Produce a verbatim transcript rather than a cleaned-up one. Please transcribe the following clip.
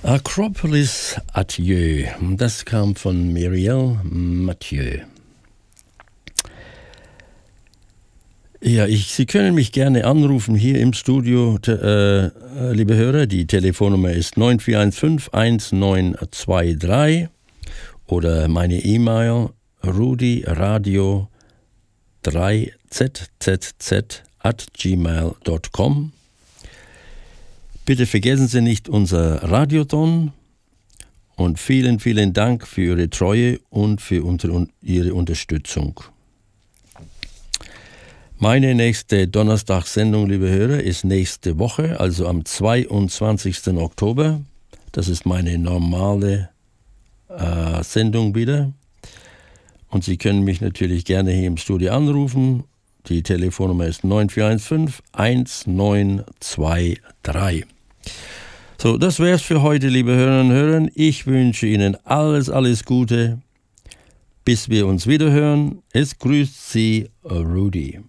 Acropolis Adieu, das kam von Muriel Mathieu. Ja, ich, Sie können mich gerne anrufen hier im Studio, te, äh, liebe Hörer. Die Telefonnummer ist neun vier eins fünf eins neun zwei drei oder meine E-Mail rudyradio drei z z z at gmail punkt com. Bitte vergessen Sie nicht unser Radioton und vielen, vielen Dank für Ihre Treue und für unter, Ihre Unterstützung. Meine nächste Donnerstagssendung, liebe Hörer, ist nächste Woche, also am zweiundzwanzigsten Oktober. Das ist meine normale äh, Sendung wieder. Und Sie können mich natürlich gerne hier im Studio anrufen. Die Telefonnummer ist neun vier eins fünf eins neun zwei drei. So, das wär's für heute, liebe Hörerinnen und Hörer. Ich wünsche Ihnen alles, alles Gute. Bis wir uns wieder hören. Es grüßt Sie, Rudy.